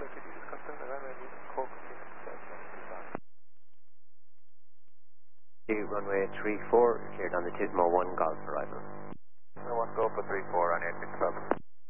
could you just confirm the runway leaving Cork 675? Runway 34, cleared on the Tismo 1 Golf arrival. Runway 1 Golf for 34 on 867.